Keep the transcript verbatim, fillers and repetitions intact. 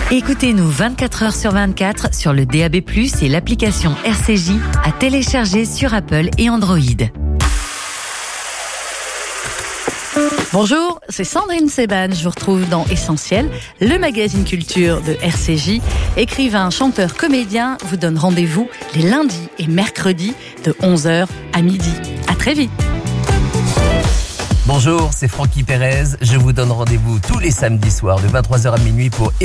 Écoutez-nous vingt-quatre heures sur vingt-quatre sur le D A B plus, et l'application R C J à télécharger sur Apple et Android. Bonjour, c'est Sandrine Seban. Je vous retrouve dans Essentiel, le magazine culture de R C J. Écrivain, chanteur, comédien vous donne rendez-vous les lundis et mercredis de onze heures à midi. À très vite. Bonjour, c'est Francky Perez. Je vous donne rendez-vous tous les samedis soirs de vingt-trois heures à minuit pour